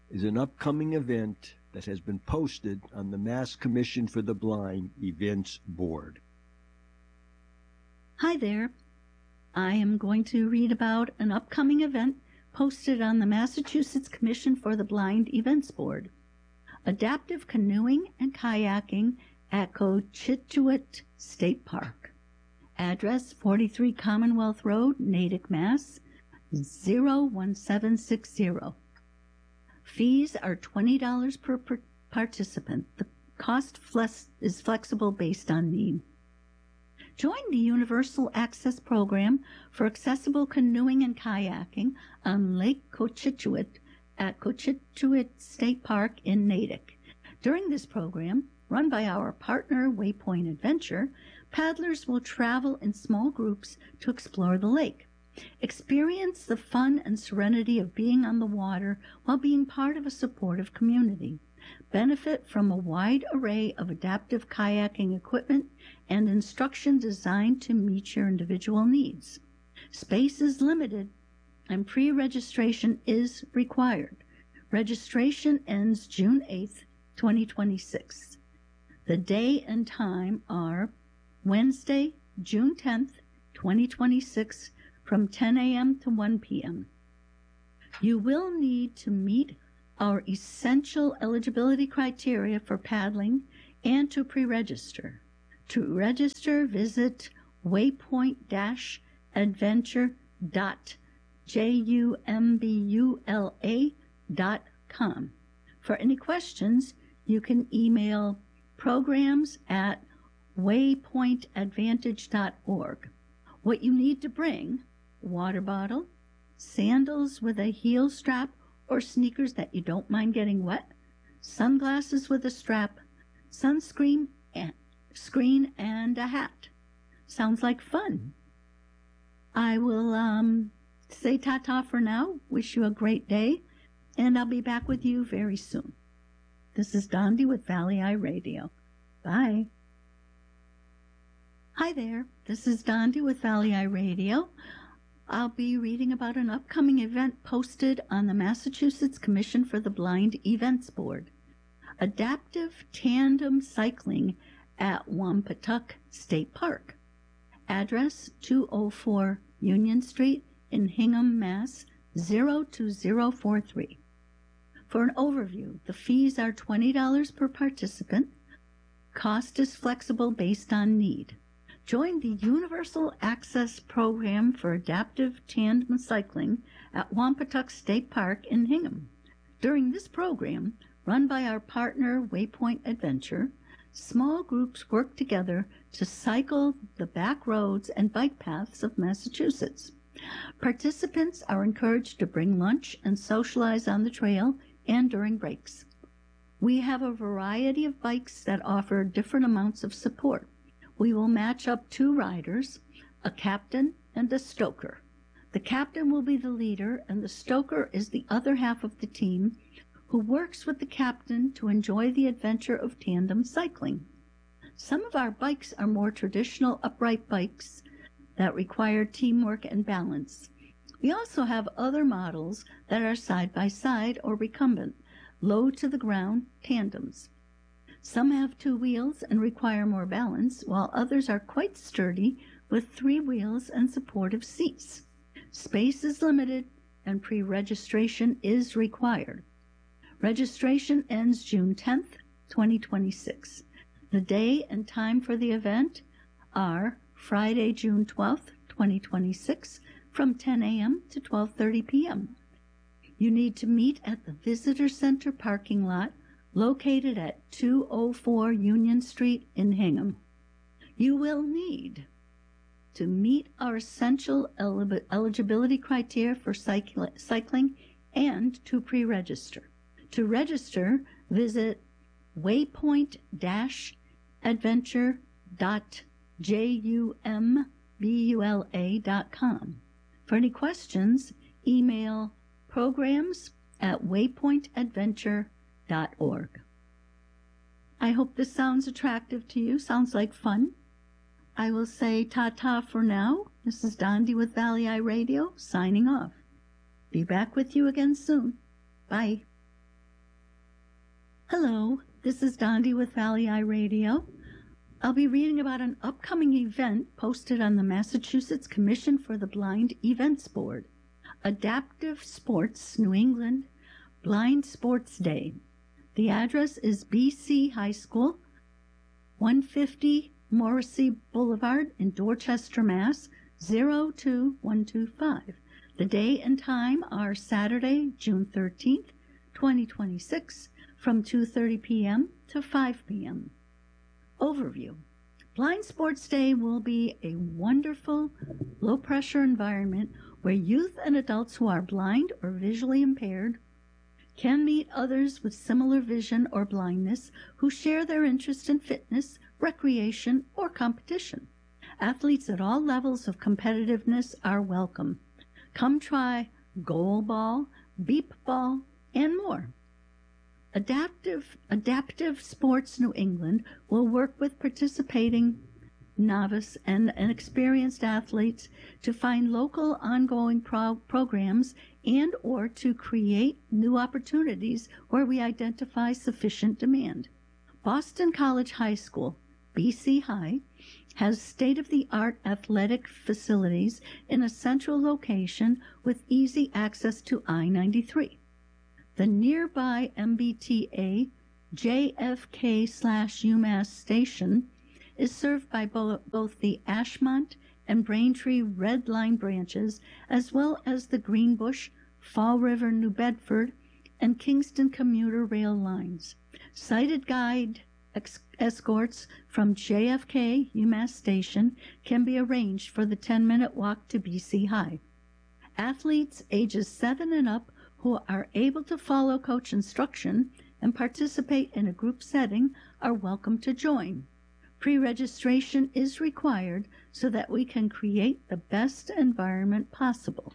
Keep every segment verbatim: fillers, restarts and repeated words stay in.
is an upcoming event that has been posted on the Mass Commission for the Blind Events Board. Hi there. I am going to read about an upcoming event posted on the Massachusetts Commission for the Blind Events Board. Adaptive canoeing and kayaking at Cochituate State Park. Address forty-three Commonwealth Road, Natick, Mass. zero one seven six zero. Fees are twenty dollars per, per participant. The cost flex is flexible based on need. Join the Universal Access Program for accessible canoeing and kayaking on Lake Cochituate at Cochituate State Park in Natick. During this program, run by our partner Waypoint Adventure, paddlers will travel in small groups to explore the lake. Experience the fun and serenity of being on the water while being part of a supportive community. Benefit from a wide array of adaptive kayaking equipment and instruction designed to meet your individual needs. Space is limited and pre-registration is required. Registration ends June eighth, twenty twenty-six. The day and time are Wednesday, June tenth, twenty twenty-six, from ten a m to one p m You will need to meet our essential eligibility criteria for paddling and to pre-register. To register, visit waypoint dash adventure dot jumbula dot com. For any questions, you can email programs at waypoint advantage dot org. What you need to bring: water bottle, sandals with a heel strap or sneakers that you don't mind getting wet, sunglasses with a strap, sunscreen and screen and a hat. Sounds like fun. I will um, say ta-ta for now, wish you a great day, and I'll be back with you very soon. This is Dondi with Valley Eye Radio. Bye. Hi there, this is Dondi with Valley Eye Radio. I'll be reading about an upcoming event posted on the Massachusetts Commission for the Blind Events Board. Adaptive Tandem Cycling at Wampatuck State Park. Address two oh four Union Street in Hingham, Mass. zero two zero four three. For an overview, the fees are twenty dollars per participant. Cost is flexible based on need. Join the Universal Access Program for Adaptive Tandem Cycling at Wampatuck State Park in Hingham. During this program, run by our partner Waypoint Adventure, small groups work together to cycle the back roads and bike paths of Massachusetts. Participants are encouraged to bring lunch and socialize on the trail and during breaks. We have a variety of bikes that offer different amounts of support. We will match up two riders, a captain and a stoker. The captain will be the leader, and the stoker is the other half of the team who works with the captain to enjoy the adventure of tandem cycling. Some of our bikes are more traditional upright bikes that require teamwork and balance. We also have other models that are side-by-side or recumbent, low-to-the-ground tandems. Some have two wheels and require more balance, while others are quite sturdy with three wheels and supportive seats. Space is limited and pre-registration is required. Registration ends June tenth, twenty twenty-six. The day and time for the event are Friday, June twelfth, twenty twenty-six, from ten a m to twelve thirty p m You need to meet at the Visitor Center parking lot located at two oh four Union Street in Hingham. You will need to meet our essential eligibility criteria for cycling and to pre-register. To register, visit waypoint dash adventure dot jumbula dot com. For any questions, email programs at waypoint adventure dot org. I hope this sounds attractive to you. Sounds like fun. I will say ta-ta for now. This is Dondi with Valley Eye Radio, signing off. Be back with you again soon. Bye. Hello, this is Dondi with Valley Eye Radio. I'll be reading about an upcoming event posted on the Massachusetts Commission for the Blind Events Board, Adaptive Sports New England Blind Sports Day. The address is B C High School, one fifty Morrissey Boulevard in Dorchester, Mass. zero two one two five. The day and time are Saturday, June thirteenth, twenty twenty-six, from two thirty p.m. to five p.m. Overview. Blind Sports Day will be a wonderful, low-pressure environment where youth and adults who are blind or visually impaired can meet others with similar vision or blindness who share their interest in fitness, recreation, or competition. Athletes at all levels of competitiveness are welcome. Come try goal ball, beep ball, and more. Adaptive, Adaptive Sports New England will work with participating novice and, and experienced athletes to find local ongoing pro- programs and or to create new opportunities where we identify sufficient demand. Boston College High School, B C High, has state-of-the-art athletic facilities in a central location with easy access to I ninety-three. The nearby M B T A J F K slash UMass station is served by bo- both the Ashmont and Braintree Red Line branches, as well as the Greenbush, Fall River, New Bedford, and Kingston commuter rail lines. Sighted guide ex- escorts from J F K UMass Station can be arranged for the ten-minute walk to B C High. Athletes ages seven and up who are able to follow coach instruction and participate in a group setting are welcome to join. Pre-registration is required so that we can create the best environment possible.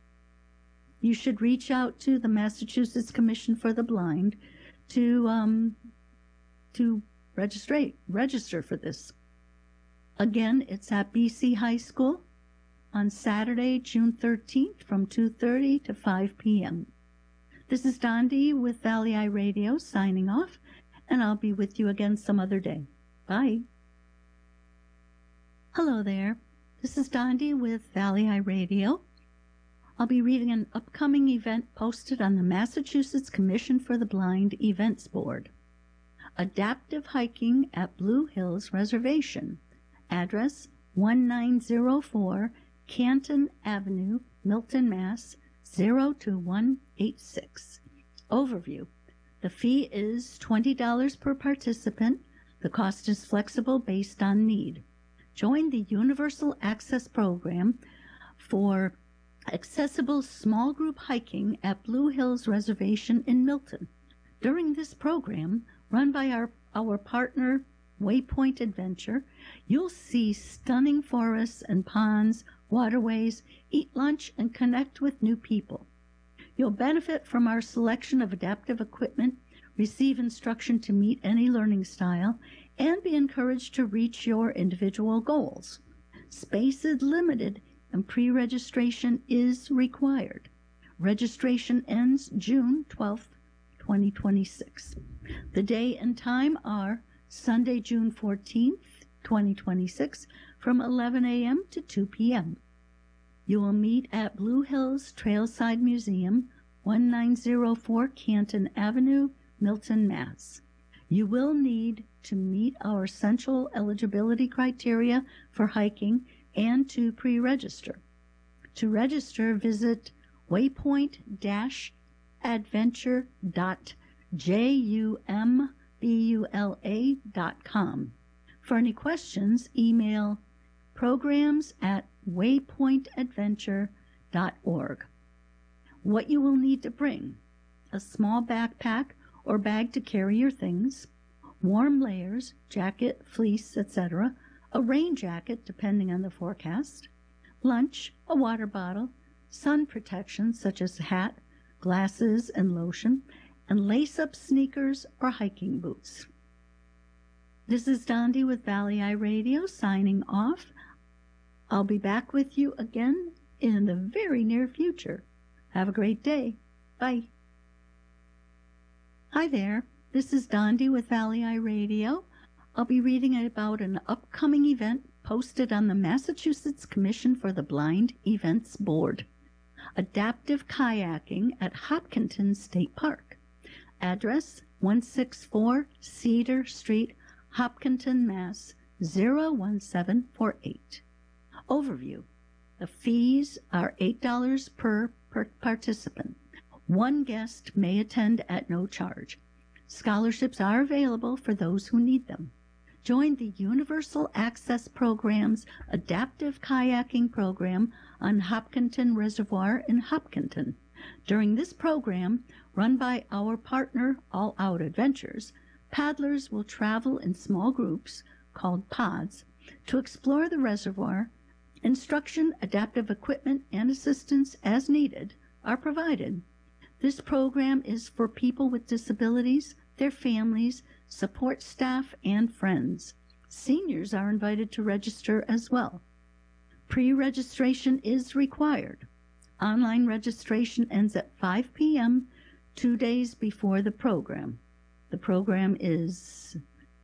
You should reach out to the Massachusetts Commission for the Blind to um, to register register for this. Again, it's at B C High School on Saturday, June thirteenth from two thirty to five p.m. This is Dondi with Valley Eye Radio signing off, and I'll be with you again some other day. Bye. Hello there. This is Dondi with Valley Eye Radio. I'll be reading an upcoming event posted on the Massachusetts Commission for the Blind Events Board. Adaptive Hiking at Blue Hills Reservation. Address one nine zero four Canton Avenue, Milton, Mass. zero two one eight six. Overview. The fee is twenty dollars per participant. The cost is flexible based on need. Join the Universal Access Program for accessible small group hiking at Blue Hills Reservation in Milton. During this program, run by our, our partner Waypoint Adventure, you'll see stunning forests and ponds, waterways, eat lunch, and connect with new people. You'll benefit from our selection of adaptive equipment, receive instruction to meet any learning style, and be encouraged to reach your individual goals. Space is limited and pre-registration is required. Registration ends June twelfth, twenty twenty-six. The day and time are Sunday, June fourteenth, twenty twenty-six, from eleven a.m. to two p.m. You will meet at Blue Hills Trailside Museum, one nine zero four Canton Avenue, Milton, Mass. You will need to meet our essential eligibility criteria for hiking and to pre-register. To register, visit waypoint dash adventure dot jumbula dot com. For any questions, email programs at waypoint adventure dot org. What you will need to bring: a small backpack or bag to carry your things, warm layers, jacket, fleece, et cetera, a rain jacket depending on the forecast, lunch, a water bottle, sun protection such as a hat, glasses, and lotion, and lace-up sneakers or hiking boots. This is Dondi with Valley Eye Radio signing off. I'll be back with you again in the very near future. Have a great day. Bye. Hi there. This is Dondi with Valley Eye Radio. I'll be reading about an upcoming event posted on the Massachusetts Commission for the Blind Events Board. Adaptive kayaking at Hopkinton State Park. Address one sixty-four Cedar Street, Hopkinton, Mass. zero one seven four eight. Overview. The fees are eight dollars per, per participant. One guest may attend at no charge. Scholarships are available for those who need them. Join the Universal Access Program's Adaptive Kayaking Program on Hopkinton Reservoir in Hopkinton. During this program, run by our partner All Out Adventures, paddlers will travel in small groups, called pods, to explore the reservoir. Instruction, adaptive equipment, and assistance as needed are provided. This program is for people with disabilities, their families, support staff, and friends. Seniors are invited to register as well. Pre-registration is required. Online registration ends at five p.m. two days before the program. The program is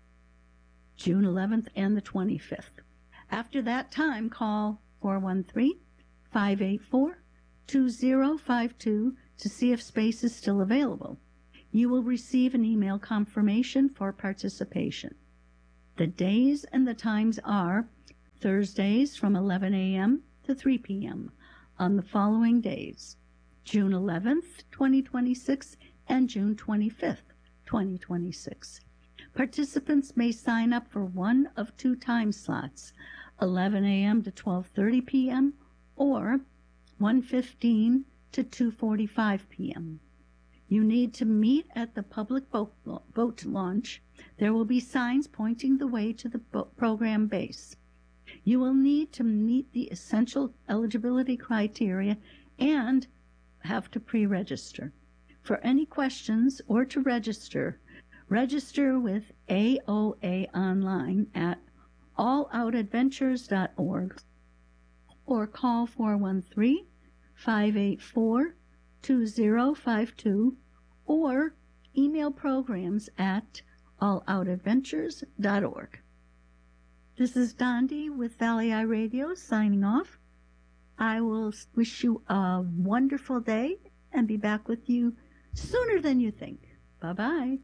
June eleventh and the twenty-fifth. After that time, call four one three, five eight four, two zero five two to see if space is still available. You will receive an email confirmation for participation. The days and the times are Thursdays from eleven a.m. to three p.m. on the following days, June eleventh, twenty twenty-six, and June twenty-fifth, twenty twenty-six. Participants may sign up for one of two time slots, eleven a.m. to twelve thirty p.m. or one fifteen to two forty-five p.m. You need to meet at the public boat, boat launch. There will be signs pointing the way to the boat program base. You will need to meet the essential eligibility criteria and have to pre-register. For any questions or to register, register with A O A online at all out adventures dot org or call four one three, five eight four, two zero five two or email programs at all out adventures dot org. This is Dondi with Valley Eye Radio signing off. I will wish you a wonderful day and be back with you sooner than you think. Bye-bye.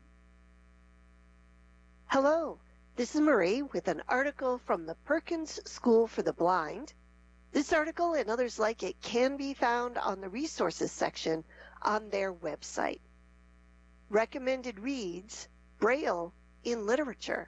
Hello, this is Marie with an article from the Perkins School for the Blind. This article and others like it can be found on the resources section on their website. Recommended reads, Braille in Literature.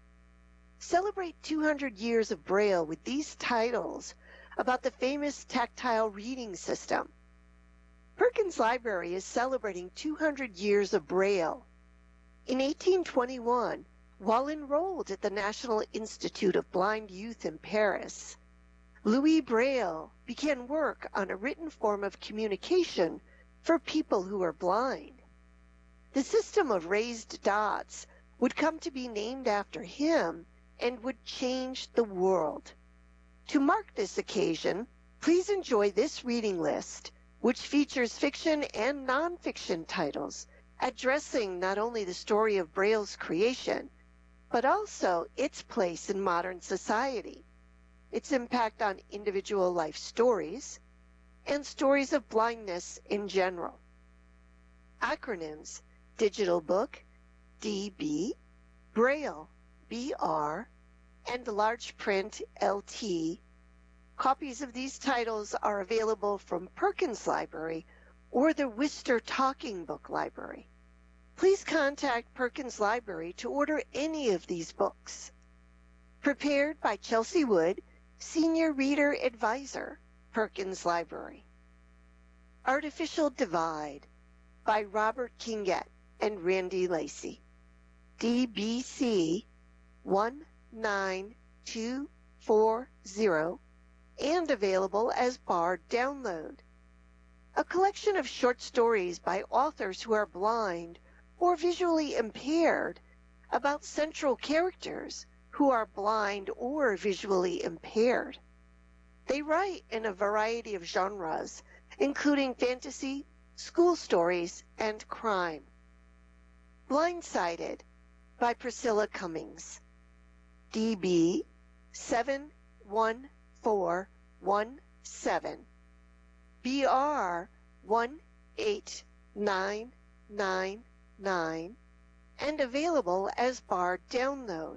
Celebrate two hundred years of Braille with these titles about the famous tactile reading system. Perkins Library is celebrating two hundred years of Braille. In eighteen twenty-one, while enrolled at the National Institute of Blind Youth in Paris, Louis Braille began work on a written form of communication for people who are blind. The system of raised dots would come to be named after him and would change the world. To mark this occasion, please enjoy this reading list, which features fiction and nonfiction titles addressing not only the story of Braille's creation, but also its place in modern society, its impact on individual life stories, and stories of blindness in general. Acronyms: Digital Book, D B, Braille, B R, and Large Print, L T. Copies of these titles are available from Perkins Library or the Worcester Talking Book Library. Please contact Perkins Library to order any of these books. Prepared by Chelsea Wood, Senior Reader Advisor, Perkins Library. Artificial Divide by Robert Kingett and Randy Lacey. D B C one nine two four zero and available as Bard download. A collection of short stories by authors who are blind or visually impaired about central characters who are blind or visually impaired. They write in a variety of genres, including fantasy, school stories, and crime. Blindsided by Priscilla Cummings. D B seven one four one seven. B R one eight nine nine nine, and available as Bard download.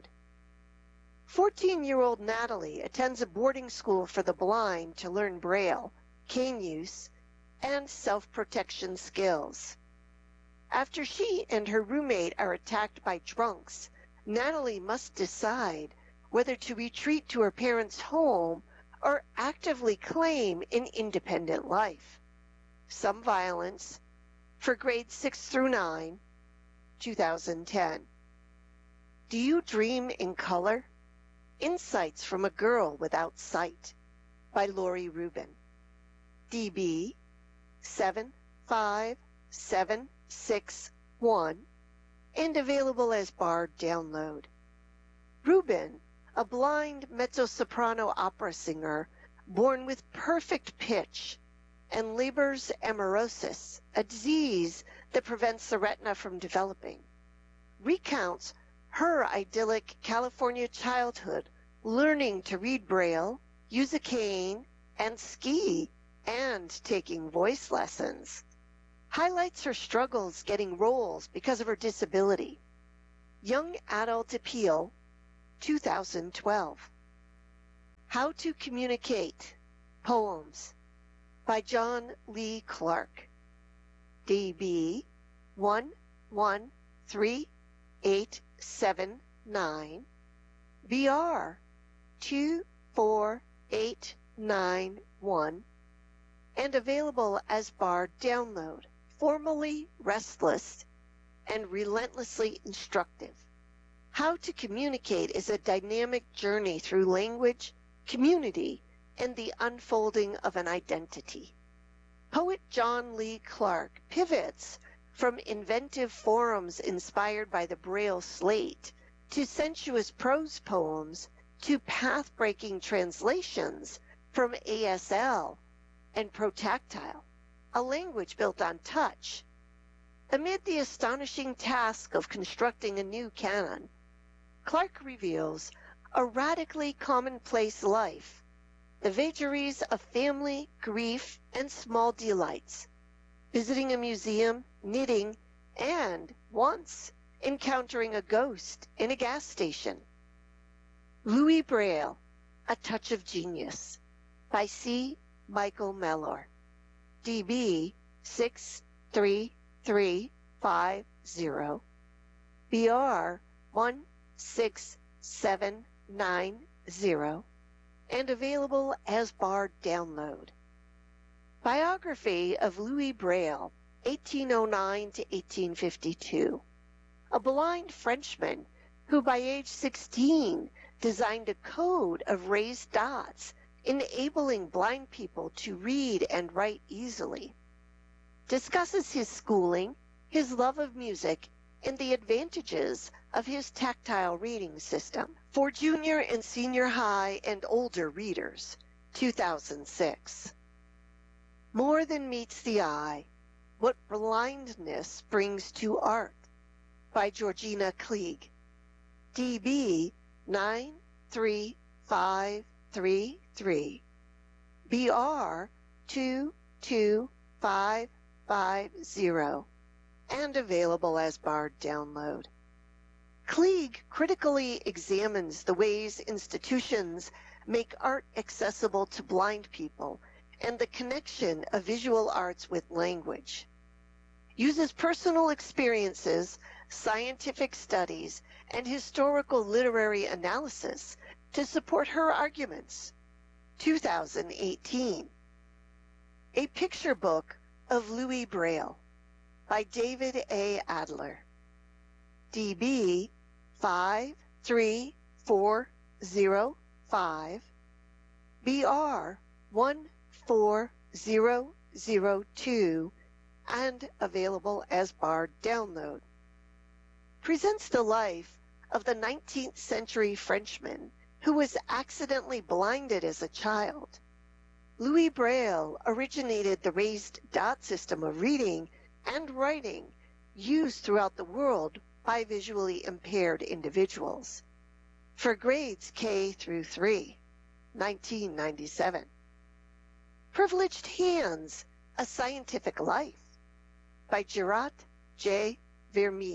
fourteen-year-old Natalie attends a boarding school for the blind to learn Braille, cane use, and self-protection skills. After she and her roommate are attacked by drunks, Natalie must decide whether to retreat to her parents' home or actively claim an independent life. Some Violence, for grades six through nine, two thousand ten. Do you dream in color? Insights from a Girl Without Sight, by Lori Rubin. D B seven five seven six one, and available as Bard download. Rubin, a blind mezzo-soprano opera singer born with perfect pitch and Leber's amaurosis, a disease that prevents the retina from developing, recounts her idyllic California childhood learning to read Braille, use a cane, and ski, and taking voice lessons. Highlights her struggles getting roles because of her disability. Young Adult Appeal, two thousand twelve. How to Communicate, Poems, by John Lee Clark. D B one one three eight seven nine, B R two four eight nine one, and available as Bard download. Formally restless and relentlessly instructive. How to Communicate is a dynamic journey through language, community, and the unfolding of an identity. Poet John Lee Clark pivots from inventive forms inspired by the Braille slate to sensuous prose poems to path-breaking translations from A S L and protactile, a language built on touch. Amid the astonishing task of constructing a new canon, Clark reveals a radically commonplace life, the vagaries of family, grief, and small delights, visiting a museum, knitting, and, once, encountering a ghost in a gas station. Louis Braille, A Touch of Genius, by C. Michael Mellor. D B six three three five zero, B R one six seven nine zero, and available as Bard download. Biography of Louis Braille, eighteen oh nine to eighteen fifty-two, a blind Frenchman who by age sixteen designed a code of raised dots enabling blind people to read and write easily. Discusses his schooling, his love of music, and the advantages of his tactile reading system for junior and senior high and older readers, two thousand six. More Than Meets the Eye, What Blindness Brings to Art, by Georgina Klieg. D B nine three five three three, B R two two five five zero, and available as Bard download. Klieg critically examines the ways institutions make art accessible to blind people and the connection of visual arts with language. Uses personal experiences, scientific studies, and historical literary analysis to support her arguments. two thousand eighteen. A Picture Book of Louis Braille, by David A. Adler. D B five three four zero five, B R one four zero zero two, and available as Bard download. Presents the life of the nineteenth century Frenchman who was accidentally blinded as a child. Louis Braille originated the raised dot system of reading and writing used throughout the world by visually impaired individuals. For grades K through three, nineteen ninety-seven. Privileged Hands, A Scientific Life by Gerard J. Vermeer.